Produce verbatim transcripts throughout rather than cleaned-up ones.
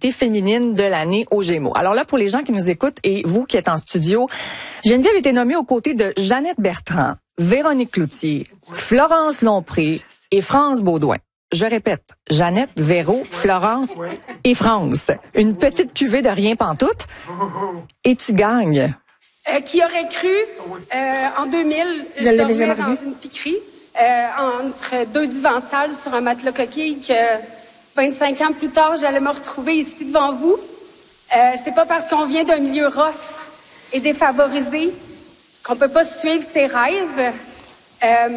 personnalité féminine de l'année aux Gémeaux. Alors là, pour les gens qui nous écoutent et vous qui êtes en studio, Geneviève a été nommée aux côtés de Jeannette Bertrand, Véronique Cloutier, Florence Lompré et France Beaudoin. Je répète, Jeannette, Véro, Florence et France. Une petite cuvée de rien pantoute. Et tu gagnes. Euh, qui aurait cru, euh, en deux mille, je, je dormais dans une piquerie, euh, entre deux divans sales sur un matelas coquille, que vingt-cinq ans plus tard, j'allais me retrouver ici devant vous. Euh, c'est pas parce qu'on vient d'un milieu rough et défavorisé qu'on peut pas suivre ses rêves. Euh,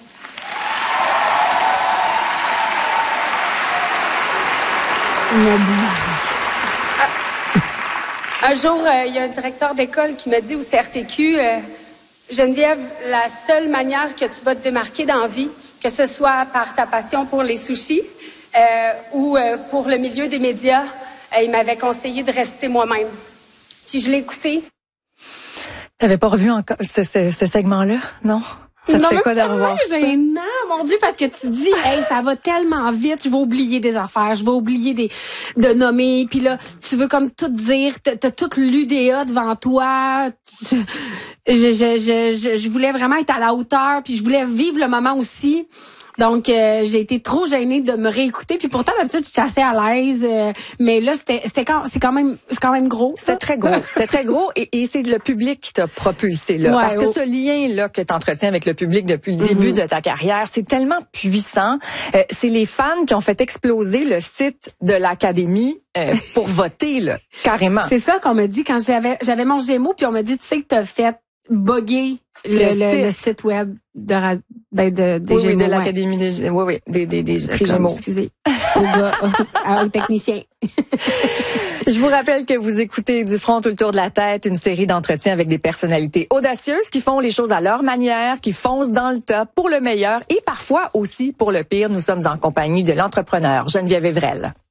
Un jour, euh, il y a un directeur d'école qui m'a dit au C R T Q, euh, Geneviève, la seule manière que tu vas te démarquer dans la vie, que ce soit par ta passion pour les sushis euh, ou euh, pour le milieu des médias, euh, il m'avait conseillé de rester moi-même. Puis je l'ai écouté. T'avais pas revu encore ce, ce, ce segment-là, non? Ça te non, fait mais quoi de revoir c'est gênant, mon Dieu, parce que tu te dis, hey, ça va tellement vite, je vais oublier des affaires, je vais oublier des de nommer, puis là, tu veux comme tout dire, t'as, t'as tout l'U D A devant toi. Je, je, je, je, je voulais vraiment être à la hauteur, puis je voulais vivre le moment aussi. Donc, euh, j'ai été trop gênée de me réécouter. Puis pourtant, d'habitude, je suis assez à l'aise. Euh, mais là, c'était, c'était quand, c'est quand même, c'est quand même gros. C'est très gros. C'est très gros. Et, et c'est le public qui t'a propulsé là. Ouais, Parce que oh. ce lien-là que tu entretiens avec le public depuis le mm-hmm. début de ta carrière, c'est tellement puissant. Euh, c'est les fans qui ont fait exploser le site de l'Académie euh, pour voter, là, carrément. C'est ça qu'on m'a dit quand j'avais, j'avais mon Gémeaux. Puis on m'a dit, tu sais que t'as fait bugger le, le, site. le, le site web de, ben de des oui, Gémeaux. Oui, de l'Académie ouais. des oui, oui, des, des, des prix Gémeaux. Excusez, au gars, au, au technicien. Je vous rappelle que vous écoutez Du front tout le tour de la tête, une série d'entretiens avec des personnalités audacieuses qui font les choses à leur manière, qui foncent dans le tas pour le meilleur et parfois aussi pour le pire. Nous sommes en compagnie de l'entrepreneur Geneviève Evrel.